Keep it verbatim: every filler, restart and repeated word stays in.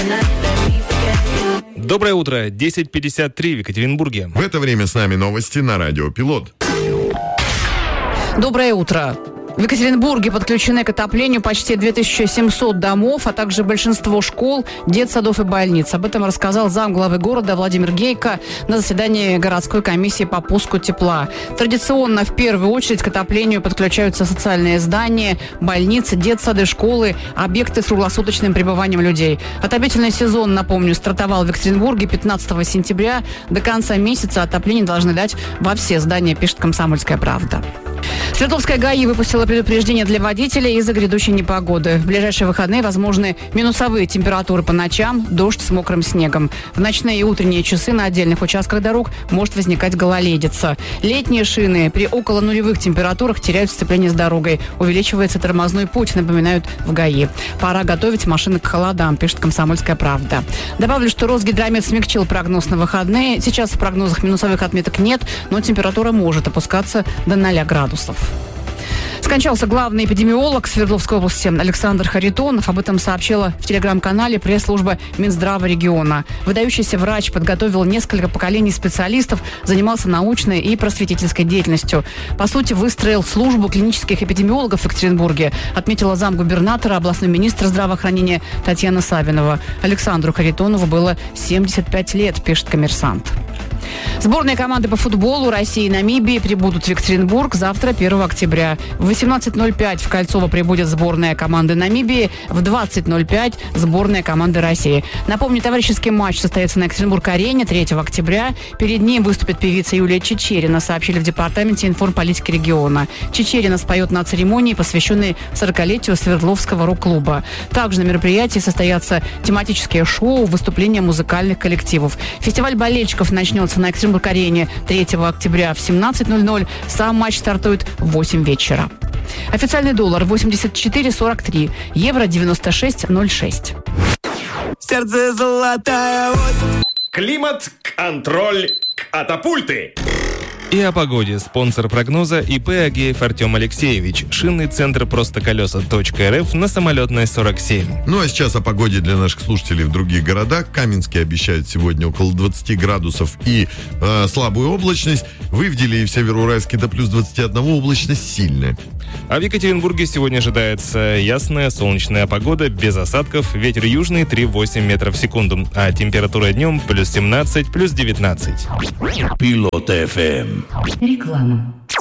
Доброе утро, десять пятьдесят три в Екатеринбурге. В это время с нами новости на радио Пилот. Доброе утро. В Екатеринбурге подключены к отоплению почти две тысячи семьсот домов, а также большинство школ, детсадов и больниц. Об этом рассказал замглавы города Владимир Гейко на заседании городской комиссии по пуску тепла. Традиционно в первую очередь к отоплению подключаются социальные здания, больницы, детсады, школы, объекты с круглосуточным пребыванием людей. Отопительный сезон, напомню, стартовал в Екатеринбурге пятнадцатого сентября. До конца месяца отопление должны дать во все здания, пишет «Комсомольская правда». Свердловская ГАИ выпустила предупреждение для водителей из-за грядущей непогоды. В ближайшие выходные возможны минусовые температуры по ночам, дождь с мокрым снегом. В ночные и утренние часы на отдельных участках дорог может возникать гололедица. Летние шины при около нулевых температурах теряют сцепление с дорогой. Увеличивается тормозной путь, напоминают в ГАИ. Пора готовить машины к холодам, пишет «Комсомольская правда». Добавлю, что Росгидромет смягчил прогноз на выходные. Сейчас в прогнозах минусовых отметок нет, но температура может опускаться до ноля градусов. Скончался главный эпидемиолог Свердловской области Александр Харитонов. Об этом сообщила в телеграм-канале пресс-служба Минздрава региона. Выдающийся врач подготовил несколько поколений специалистов, занимался научной и просветительской деятельностью. По сути, выстроил службу клинических эпидемиологов в Екатеринбурге, отметила замгубернатора, областной министр здравоохранения Татьяна Савинова. Александру Харитонову было семьдесят пять лет, пишет «Коммерсант». Сборные команды по футболу России и Намибии прибудут в Екатеринбург завтра, первого октября. В восемнадцать ноль пять в Кольцово прибудет сборная команды Намибии, в двадцать ноль пять сборная команды России. Напомню, товарищеский матч состоится на Екатеринбург-арене третьего октября. Перед ним выступит певица Юлия Чичерина, сообщили в департаменте информполитики региона. Чичерина споет на церемонии, посвященной сорокалетию Свердловского рок-клуба. Также на мероприятии состоятся тематические шоу, выступления музыкальных коллективов. Фестиваль болельщиков начнется на Екатеринбург-арене третьего октября в семнадцать ноль ноль. Сам матч стартует в восемь вечера. Официальный доллар восемьдесят четыре сорок три, евро девяносто шесть ноль шесть. Сердце золотая осень. Климат-контроль катапульты. И о погоде. Спонсор прогноза ИП Агеев Артем Алексеевич. Шинный центр просто колеса точка РФ на Самолетной сорок семь. Ну а сейчас о погоде для наших слушателей в других городах. Каменский обещает сегодня около двадцать градусов и э, слабую облачность. В Ивделе и в Североуральске до плюс двадцать один облачность сильная. А в Екатеринбурге сегодня ожидается ясная солнечная погода, без осадков, ветер южный три восемь метров в секунду, а температура днем плюс семнадцать, плюс девятнадцать. Пилот эф эм. Реклама.